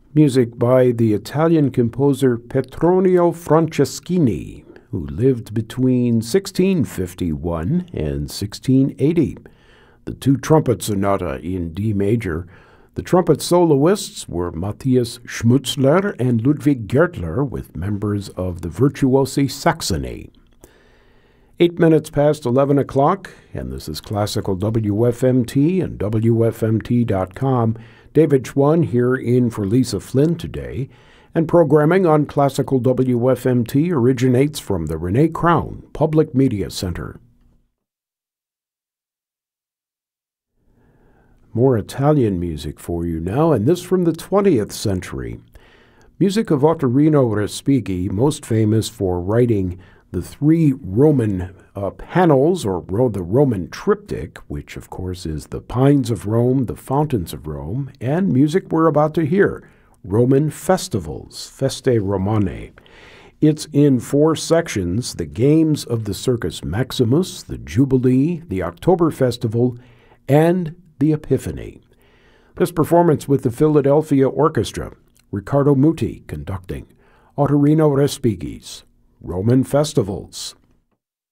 Music by the Italian composer Petronio Franceschini, who lived between 1651 and 1680. The Two Trumpet Sonata in D major. The trumpet soloists were Matthias Schmutzler and Ludwig Gertler, with members of the Virtuosi Saxony. 8 minutes past 11 o'clock, and this is Classical WFMT and WFMT.com. David Schwann here in for Lisa Flynn today, and programming on Classical WFMT originates from the Renee Crown Public Media Center. More Italian music for you now, and this from the 20th century. Music of Ottorino Respighi, most famous for writing the three Roman panels, or the Roman triptych, which of course is the Pines of Rome, the Fountains of Rome, and music we're about to hear, Roman festivals, Feste Romane. It's in 4 sections: the Games of the Circus Maximus, the Jubilee, the October Festival, and the Epiphany. This performance with the Philadelphia Orchestra, Riccardo Muti conducting, Ottorino Respighi's Roman Festivals.